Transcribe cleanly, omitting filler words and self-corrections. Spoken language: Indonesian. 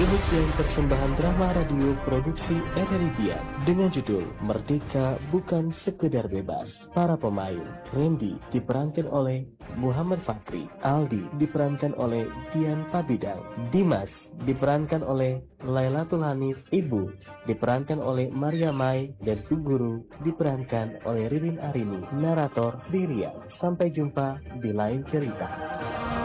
Demikian persembahan drama radio produksi RRI Biak dengan judul Merdeka Bukan Sekedar Bebas. Para pemain: Randy diperankan oleh Muhammad Fakri, Aldi diperankan oleh Dian Pabidang, Dimas diperankan oleh Lailatul Hanif, Ibu diperankan oleh Maria Mai, dan Bu Guru diperankan oleh Ririn Arini. Narator Riria. Sampai jumpa di lain cerita.